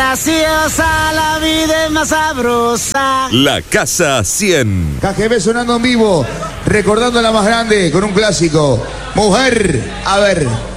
graciosa, la vida es más sabrosa. La Casa 100. KGB sonando en vivo, recordando la más grande con un clásico. Mujer, a ver.